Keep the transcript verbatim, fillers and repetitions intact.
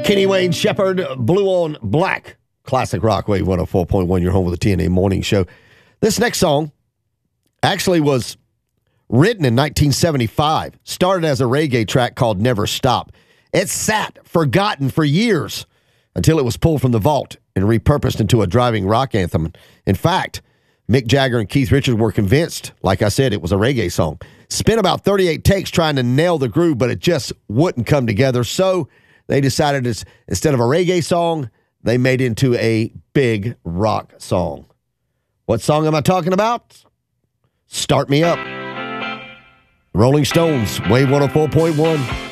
Kenny Wayne Shepherd, Blue on Black. Classic Rock Wave one oh four point one, your home with the T N A Morning Show. This next song actually was written in nineteen seventy-five. Started as a reggae track called Never Stop. It sat forgotten for years until it was pulled from the vault and repurposed into a driving rock anthem. In fact, Mick Jagger and Keith Richards were convinced, like I said, it was a reggae song. Spent about thirty-eight takes trying to nail the groove, but it just wouldn't come together. So they decided it's, instead of a reggae song, they made it into a big rock song. What song am I talking about? Start Me Up. Rolling Stones, Wave one oh four point one.